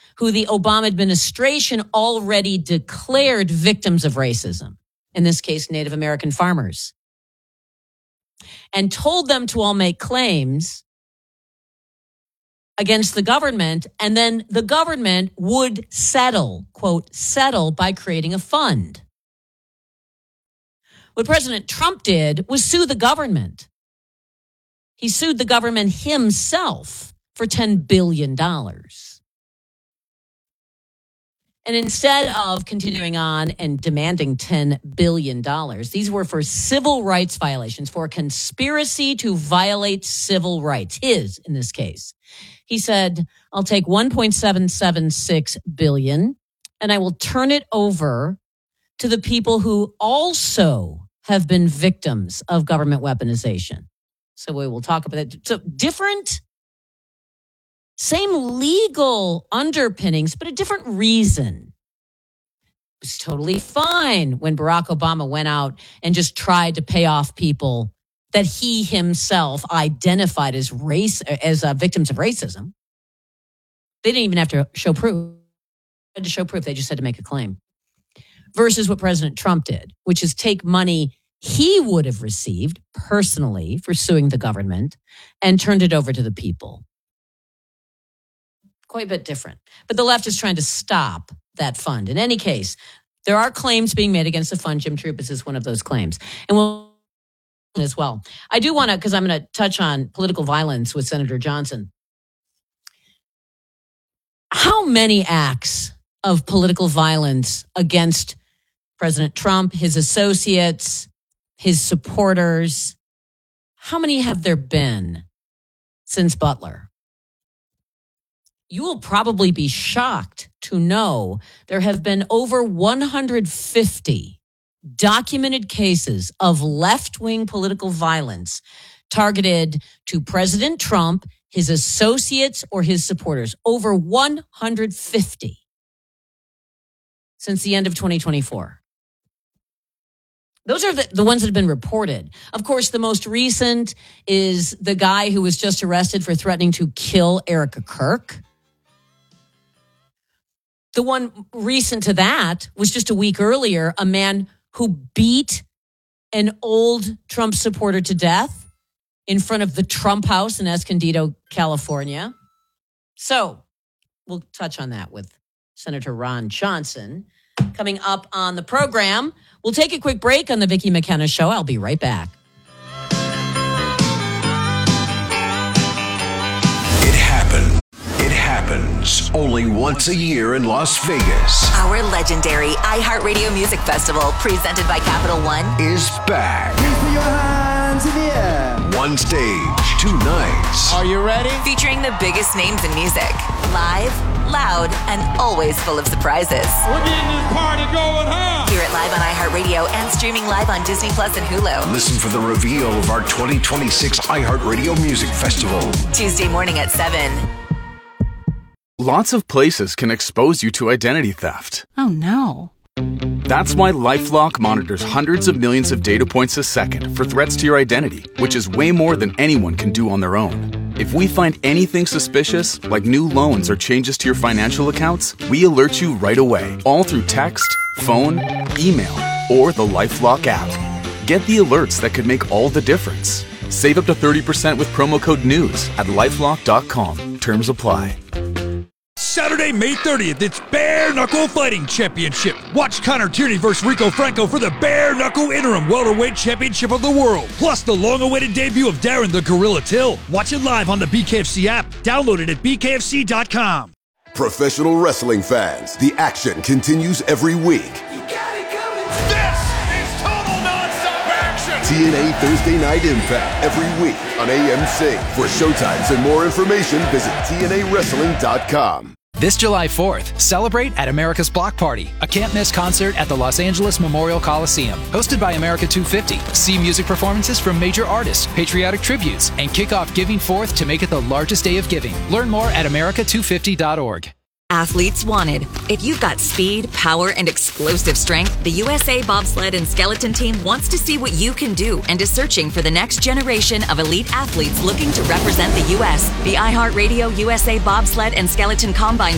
who the Obama administration already declared victims of racism, in this case, Native American farmers, and told them to all make claims against the government, and then the government would settle, quote, settle by creating a fund. What President Trump did was sue the government. He sued the government himself for $10 billion. And instead of continuing on and demanding $10 billion, these were for civil rights violations, for conspiracy to violate civil rights. His, in this case. He said, I'll take $1.776 billion and I will turn it over to the people who also have been victims of government weaponization. So we will talk about that. So different, same legal underpinnings, but a different reason. It was totally fine when Barack Obama went out and just tried to pay off people that he himself identified as victims of racism. They didn't even have to show proof. They had to show proof. They just had to make a claim. Versus what President Trump did, which is take money he would have received personally for suing the government and turned it over to the people. Quite a bit different. But the left is trying to stop that fund. In any case, there are claims being made against the fund. Jim Trupis is one of those claims. And we'll as well. I do want to, because I'm going to touch on political violence with Senator Johnson. How many acts of political violence against President Trump, his associates, his supporters, how many have there been since Butler? You will probably be shocked to know there have been over 150 documented cases of left-wing political violence targeted to President Trump, his associates, or his supporters. Over 150 since the end of 2024. Those are the ones that have been reported. Of course, the most recent is the guy who was just arrested for threatening to kill Erica Kirk. The one recent to that was just a week earlier, a man who beat an old Trump supporter to death in front of the Trump House in Escondido, California. So we'll touch on that with Senator Ron Johnson coming up on the program. We'll take a quick break on the Vicki McKenna Show. I'll be right back. It happens only once a year in Las Vegas. Our legendary iHeartRadio Music Festival, presented by Capital One, is back. Please put your hands in the air. One stage, 2 nights. Are you ready? featuring the biggest names in music. Live, loud, and always full of surprises. We're getting this party going, huh? Hear it live on iHeartRadio and streaming live on Disney Plus and Hulu. Listen for the reveal of our 2026 iHeartRadio Music Festival. Tuesday morning at 7. Lots of places can expose you to identity theft. Oh, no. That's why LifeLock monitors hundreds of millions of data points a second for threats to your identity, which is way more than anyone can do on their own. If we find anything suspicious, like new loans or changes to your financial accounts, we alert you right away, all through text, phone, email, or the LifeLock app. Get the alerts that could make all the difference. Save up to 30% with promo code NEWS at LifeLock.com. Terms apply. Saturday, May 30th, it's Bare Knuckle Fighting Championship. Watch Connor Tierney versus Rico Franco for the Bare Knuckle Interim Welterweight Championship of the World. Plus the long-awaited debut of Darren the Gorilla Till. Watch it live on the BKFC app. Download it at BKFC.com. Professional wrestling fans, the action continues every week. This is total non-stop action. TNA Thursday Night Impact every week on AMC. For showtimes and more information, visit TNAWrestling.com. This July 4th, celebrate at America's Block Party, a can't-miss concert at the Los Angeles Memorial Coliseum. Hosted by America 250, see music performances from major artists, patriotic tributes, and kick off Giving Forth to make it the largest day of giving. Learn more at America250.org. Athletes wanted. If you've got speed, power, and explosive strength, the USA Bobsled and Skeleton Team wants to see what you can do and is searching for the next generation of elite athletes looking to represent the U.S. The iHeartRadio USA Bobsled and Skeleton Combine